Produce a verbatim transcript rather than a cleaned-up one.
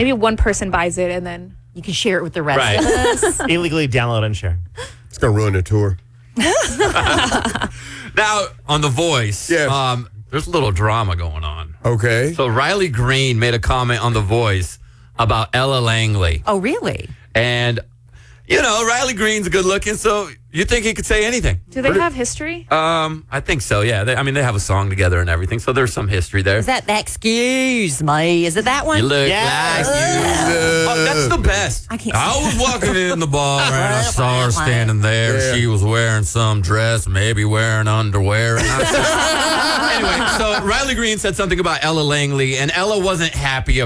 Maybe one person buys it and then you can share it with the rest Right. of us. Illegally download and share. It's going to ruin the tour. Now, on The Voice, Yes. um, there's a little drama going on. Okay. So Riley Green made a comment on The Voice about Ella Langley. Oh, really? And, you know, Riley Green's good looking, so you think he could say anything. do they have history? Um, I think so, yeah. They, I mean, they have a song together and everything, so there's some history there. Is that the excuse me? Is it that one? You look Yes. like you. Oh, that's the best. I can't I see was walking in the bar and I saw her standing there. Yeah. She was wearing some dress, maybe wearing underwear. And I said, anyway, so Riley Green said something about Ella Langley, and Ella wasn't happy